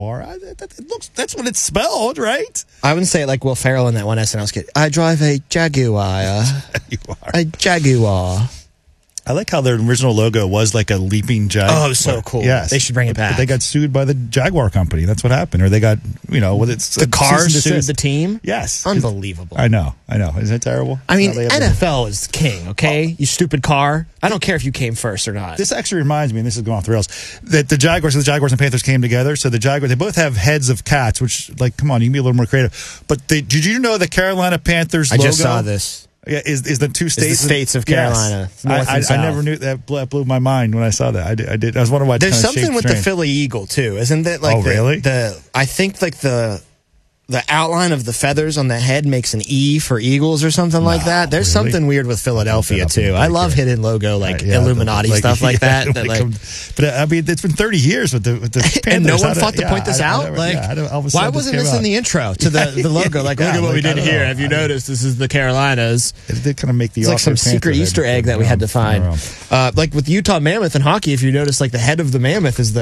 That's what it's spelled, right? I wouldn't say it like Will Ferrell in that one SNL skit. I drive a Jaguar. A Jaguar. I like how their original logo was like a leaping giant. Oh, it was so cool. Yes. They should bring it back. But they got sued by the Jaguar company. That's what happened. Or they got, it's the cars sued the team? Yes. Unbelievable. I know. Isn't it terrible? I mean, NFL is king, okay? You stupid car. I don't care if you came first or not. This actually reminds me, and this is going off the rails, that the Jaguars and Panthers came together. So the Jaguars, they both have heads of cats, which, like, come on, you can be a little more creative. But did you know the Carolina Panthers logo? I just saw this. Yeah, is the two states. It's the states of Carolina. Yes. I never knew that. Blew my mind when I saw that. I did. I was wondering why. There's something with the Philly Eagle too, isn't it? Like really? I think like the outline of the feathers on the head makes an E for Eagles or something like that. There's something weird with Philadelphia too. I love hidden logo like Illuminati stuff like that. But I mean, it's been 30 years with the Panthers. And no one thought to point this out. Why wasn't this in the intro to the logo? Like, look at what we did here. Have you noticed this is the Carolinas? It did kind of make the. It's like some secret Easter egg that we had to find. Like with Utah Mammoth in hockey, if you notice, like the head of the mammoth is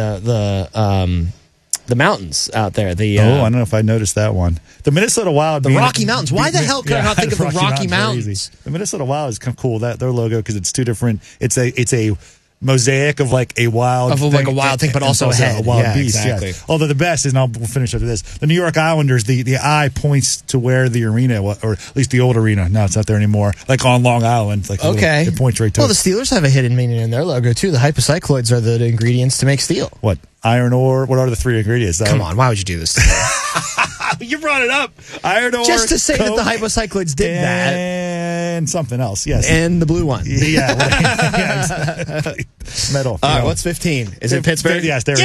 the mountains out there. I don't know if I noticed that one. The Minnesota Wild. The Rocky Mountains. Why the hell could I not think of the Rocky Mountains? The Minnesota Wild is kind of cool. Their logo, because it's two different. It's a mosaic of like a wild thing, but also a wild beast. Exactly. Yes. Although the best is, and we'll finish after this. The New York Islanders. The eye points to where the arena, or at least the old arena. Now it's not there anymore. Like on Long Island. Like it points right to. Well, the Steelers have a hidden meaning in their logo too. The hypocycloids are the ingredients to make steel. What? Iron ore. What are the three ingredients? Come on, why would you do this to me? You brought it up. Iron ore. Just to say Coke, that the hypocycloids did that. And something else, yes. And the blue one. Yeah, exactly. Metal. All right, what's 15? Is it Pittsburgh? Yes, there we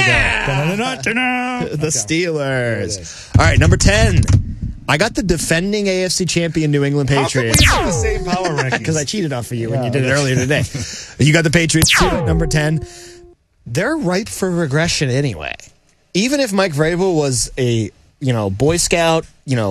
go. The Steelers. All right, number 10. I got the defending AFC champion New England Patriots. How come we have the same power rankings? Because I cheated off of you when you did it earlier today. You got the Patriots too at number 10. They're ripe for regression anyway. Even if Mike Vrabel was a Boy Scout,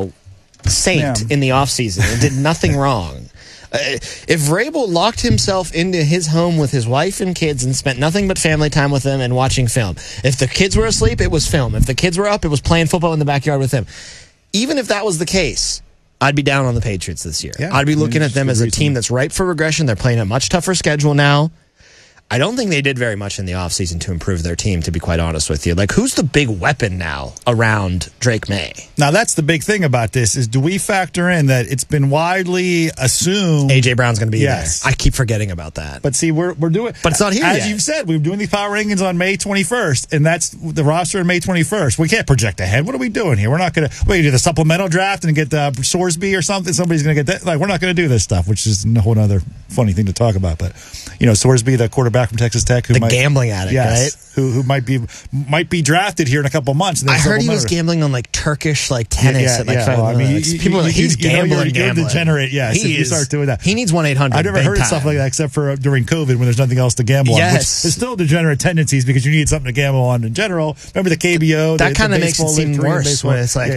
saint in the offseason and did nothing wrong. If Vrabel locked himself into his home with his wife and kids and spent nothing but family time with them and watching film. If the kids were asleep, it was film. If the kids were up, it was playing football in the backyard with him. Even if that was the case, I'd be down on the Patriots this year. I'd be looking at them as a team that's ripe for regression. They're playing a much tougher schedule now. I don't think they did very much in the offseason to improve their team, to be quite honest with you. Like, who's the big weapon now around Drake May? Now, that's the big thing about this, is do we factor in that it's been widely assumed A.J. Brown's going to be there. I keep forgetting about that. But see, we're doing... But it's not here As yet. you've said, we're doing these power rankings on May 21st, and that's the roster on May 21st. We can't project ahead. What are we doing here? We're not going to... do the supplemental draft and get Sorsby or something? Somebody's going to get that? Like, we're not going to do this stuff, which is a whole other funny thing to talk about. But, Sorsby, the quarterback from Texas Tech, the gambling addict, right? Who might be drafted here in a couple months. And I heard he was gambling on like Turkish tennis. People are like, he's gambling. You're a degenerate. Yes, if you start doing that, he needs 1-800. I've never heard of stuff like that except for during COVID when there's nothing else to gamble on. Which is still degenerate tendencies because you need something to gamble on in general. Remember the KBO? That kind of makes it seem worse when it's like,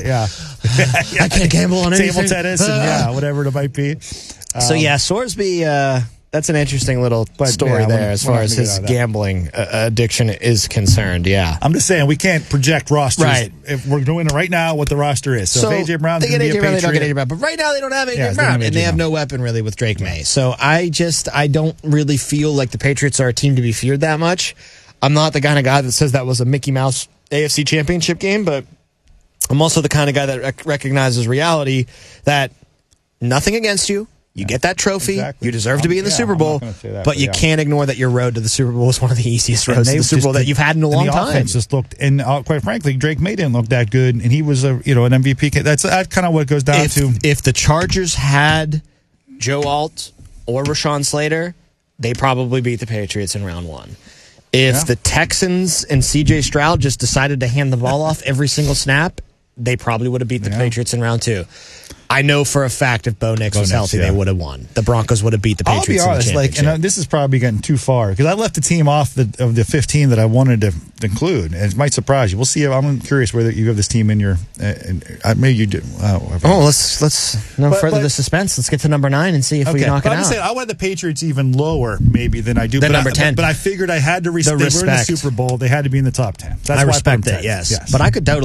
I can't gamble on anything. Table tennis and whatever it might be. So Sorsby. That's an interesting little story there as far as his gambling addiction is concerned. Yeah. I'm just saying we can't project rosters. Right. If we're doing it right now, what the roster is. So if A.J. Brown's going to be a Patriot. They don't get A.J. Brown. But right now they don't have A.J. Brown. And they have no weapon really with Drake May. So I don't really feel like the Patriots are a team to be feared that much. I'm not the kind of guy that says that was a Mickey Mouse AFC championship game, but I'm also the kind of guy that recognizes reality that nothing against you. You get that trophy. Exactly. You deserve to be in the Super Bowl, but you can't ignore that your road to the Super Bowl is one of the easiest roads to the Super Bowl that you've had in a long time. Offense just looked, and quite frankly, Drake May didn't look that good, and he was an MVP. That's kind of what it goes down to. If the Chargers had Joe Alt or Rashawn Slater, they probably beat the Patriots in round one. If the Texans and C.J. Stroud just decided to hand the ball off every single snap, they probably would have beat the Patriots in round two. I know for a fact if Bo Nix was Nix, healthy, yeah. they would have won. The Broncos would have beat the I'll Patriots be honest, in the championship. and this is probably getting too far because I left the team off of the 15 that I wanted to include, and it might surprise you. We'll see. I'm curious whether you have this team in your. Maybe you do. Let's no further the suspense. Let's get to number 9 and see if we knock it I'm out. just saying, I wanted the Patriots even lower, maybe than I do. Than number 10. But I figured I had to respect. They were in the Super Bowl. They had to be in the top 10. That's I why respect I put them it. 10. Yes, but I could totally